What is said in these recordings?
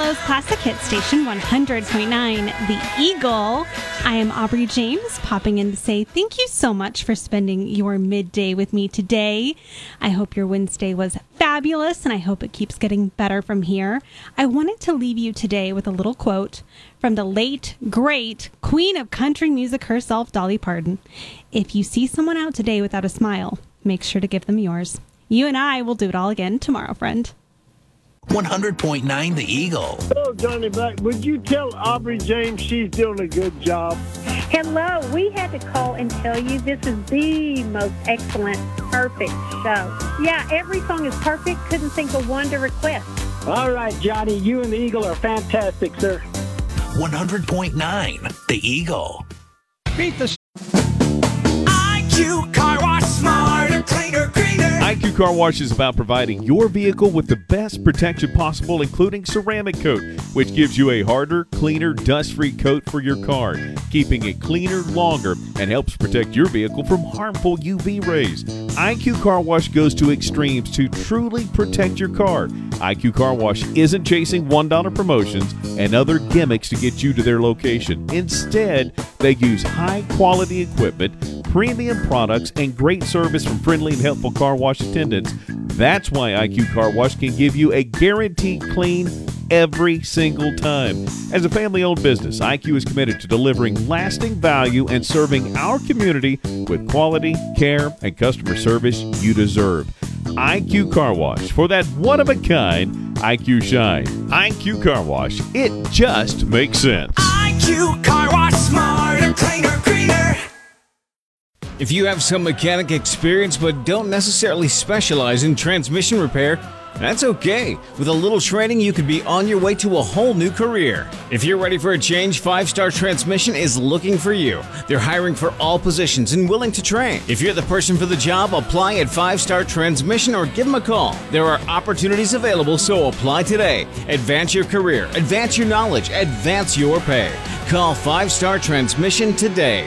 Milo's Classic Hit Station 100.9, The Eagle. I am Aubrey James, popping in to say thank you so much for spending your midday with me today. I hope your Wednesday was fabulous, and I hope it keeps getting better from here. I wanted to leave you today with a little quote from the late, great queen of country music herself, Dolly Parton. If you see someone out today without a smile, make sure to give them yours. You and I will do it all again tomorrow, friend. 100.9 The Eagle. Hello, Johnny Black. Would you tell Aubrey James she's doing a good job? Hello. We had to call and tell you this is the most excellent, perfect show. Yeah, every song is perfect. Couldn't think of one to request. All right, Johnny. You and the Eagle are fantastic, sir. 100.9 The Eagle. Beat the... IQ Car Wash, smarter, cleaner, greener. IQ Car Wash is about providing your vehicle with the best protection possible, including ceramic coat, which gives you a harder, cleaner, dust-free coat for your car, keeping it cleaner longer and helps protect your vehicle from harmful UV rays. IQ Car Wash goes to extremes to truly protect your car. IQ Car Wash isn't chasing $1 promotions and other gimmicks to get you to their location. Instead, they use high-quality equipment, premium products, and great service from friendly and helpful car wash attendants. That's why IQ Car Wash can give you a guaranteed clean every single time. As a family-owned business, IQ is committed to delivering lasting value and serving our community with quality, care, and customer service you deserve. IQ Car Wash, for that one-of-a-kind IQ shine. IQ Car Wash, it just makes sense. IQ Car Wash, smarter, cleaner, greener. If you have some mechanic experience but don't necessarily specialize in transmission repair, that's okay. With a little training, you could be on your way to a whole new career. If you're ready for a change, 5-Star Transmission is looking for you. They're hiring for all positions and willing to train. If you're the person for the job, apply at 5-Star Transmission or give them a call. There are opportunities available, so apply today. Advance your career, advance your knowledge, advance your pay. Call 5-Star Transmission today.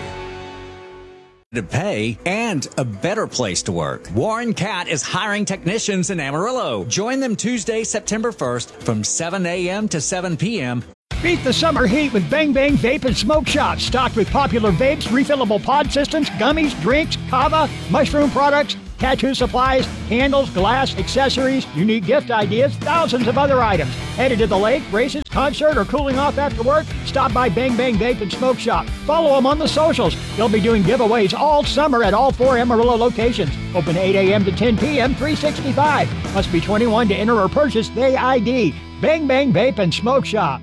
To pay and a better place to work. Warren Cat is hiring technicians in Amarillo. Join them Tuesday, September 1st from 7 a.m. to 7 p.m. Beat the summer heat with Bang Bang Vape and Smoke Shop. Stocked with popular vapes, refillable pod systems, gummies, drinks, kava, mushroom products, tattoo supplies, candles, glass, accessories, unique gift ideas, thousands of other items. Headed to the lake, races, concert, or cooling off after work? Stop by Bang Bang Vape and Smoke Shop. Follow them on the socials. They'll be doing giveaways all summer at all 4 Amarillo locations. Open 8 a.m. to 10 p.m., 365. Must be 21 to enter or purchase the ID. Bang Bang Vape and Smoke Shop.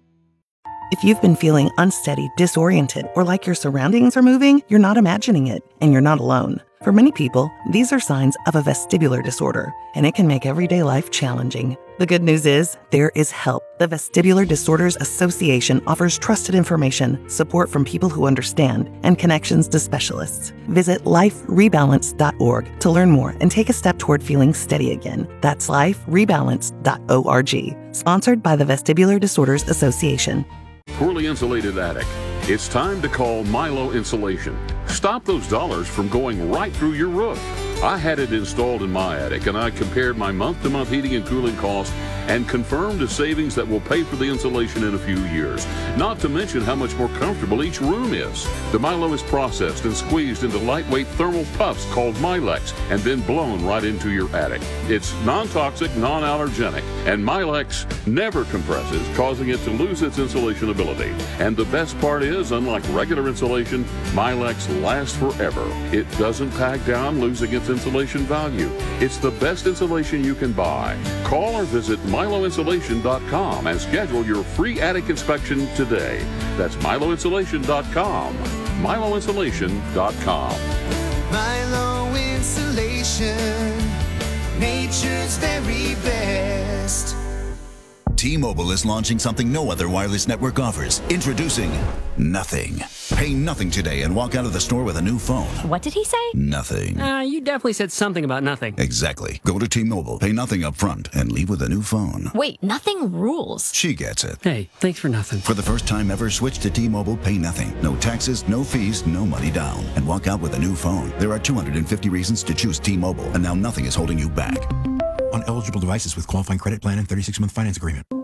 If you've been feeling unsteady, disoriented, or like your surroundings are moving, you're not imagining it, and you're not alone. For many people, these are signs of a vestibular disorder, and it can make everyday life challenging. The good news is, there is help. The Vestibular Disorders Association offers trusted information, support from people who understand, and connections to specialists. Visit liferebalance.org to learn more and take a step toward feeling steady again. That's liferebalance.org. Sponsored by the Vestibular Disorders Association. Poorly insulated attic. It's time to call Milo Insulation. Stop those dollars from going right through your roof. I had it installed in my attic, and I compared my month-to-month heating and cooling costs and confirmed a savings that will pay for the insulation in a few years. Not to mention how much more comfortable each room is. The Milo is processed and squeezed into lightweight thermal puffs called Milex and then blown right into your attic. It's non-toxic, non-allergenic, and Milex never compresses, causing it to lose its insulation ability. And the best part is, unlike regular insulation, Milex lasts forever. It doesn't pack down, losing its insulation value. It's the best insulation you can buy. Call or visit MiloInsulation.com and schedule your free attic inspection today. That's MiloInsulation.com. MiloInsulation.com. Milo Insulation, nature's very best. T-Mobile is launching something no other wireless network offers. Introducing Nothing. Pay nothing today and walk out of the store with a new phone. What did he say? Nothing. You definitely said something about nothing. Exactly. Go to T-Mobile, pay nothing up front, and leave with a new phone. Wait, nothing rules. She gets it. Hey, thanks for nothing. For the first time ever, switch to T-Mobile, pay nothing. No taxes, no fees, no money down. And walk out with a new phone. There are 250 reasons to choose T-Mobile, and now nothing is holding you back. On eligible devices with qualifying credit plan and 36-month finance agreement.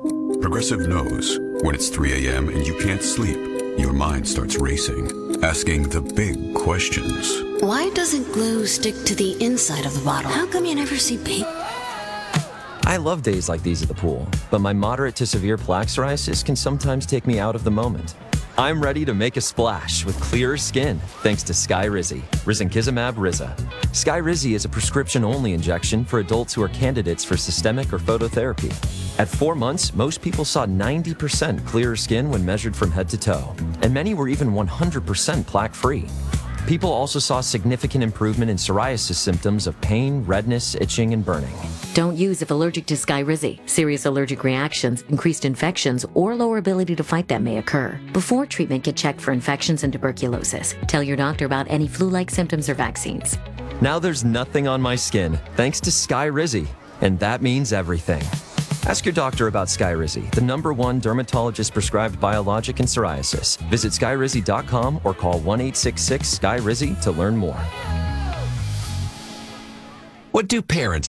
Progressive knows when it's 3 a.m. and you can't sleep, your mind starts racing, asking the big questions. Why doesn't glue stick to the inside of the bottle? How come you never see paint? I love days like these at the pool, but my moderate to severe plaque psoriasis can sometimes take me out of the moment. I'm ready to make a splash with clearer skin thanks to Skyrizi, risankizumab Riza. Skyrizi is a prescription-only injection for adults who are candidates for systemic or phototherapy. At 4 months, most people saw 90% clearer skin when measured from head to toe, and many were even 100% plaque-free. People also saw significant improvement in psoriasis symptoms of pain, redness, itching, and burning. Don't use if allergic to Skyrizi. Serious allergic reactions, increased infections, or lower ability to fight them may occur. Before treatment, get checked for infections and tuberculosis. Tell your doctor about any flu-like symptoms or vaccines. Now there's nothing on my skin thanks to Skyrizi, and that means everything. Ask your doctor about Skyrizi, the #1 dermatologist-prescribed biologic in psoriasis. Visit Skyrizi.com or call 1-866-SKYRIZI to learn more. What do parents?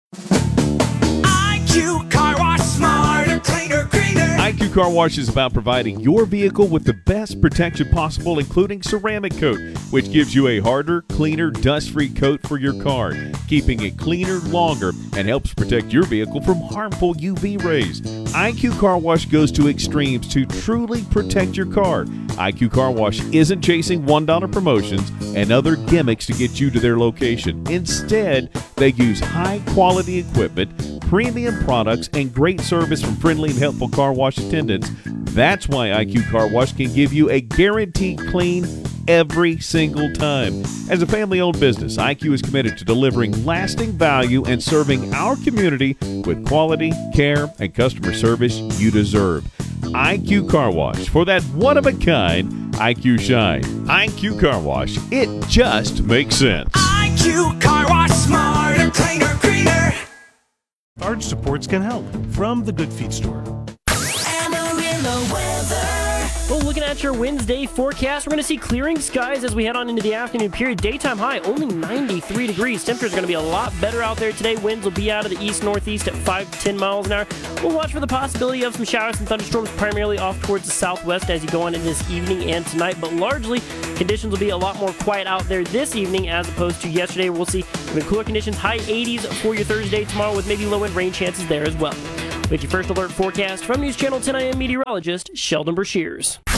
IQ Car Wash, smarter, cleaner, greener. IQ Car Wash is about providing your vehicle with the best protection possible, including ceramic coat, which gives you a harder, cleaner, dust-free coat for your car, keeping it cleaner longer and helps protect your vehicle from harmful UV rays. IQ Car Wash goes to extremes to truly protect your car. IQ Car Wash isn't chasing $1 promotions and other gimmicks to get you to their location. Instead, they use high-quality equipment, premium products, and great service from friendly and helpful car wash attendants. That's why IQ Car Wash can give you a guaranteed clean every single time. As a family-owned business, IQ is committed to delivering lasting value and serving our community with quality, care, and customer service you deserve. IQ Car Wash, for that one-of-a-kind IQ shine. IQ Car Wash, it just makes sense. IQ Car Wash, smarter, cleaner, greener. Arch Supports can help from the Good Feet store. Amarillo weather. Well, looking at your Wednesday forecast, we're going to see clearing skies as we head on into the afternoon period. Daytime high, only 93 degrees. Temperatures are going to be a lot better out there today. Winds will be out of the east-northeast at 5 to 10 miles an hour. We'll watch for the possibility of some showers and thunderstorms, primarily off towards the southwest as you go on in this evening and tonight. But largely, conditions will be a lot more quiet out there this evening as opposed to yesterday. We'll see even cooler conditions, high 80s for your Thursday tomorrow with maybe low-end rain chances there as well. With your first alert forecast from News Channel 10 AM meteorologist Sheldon Brashears.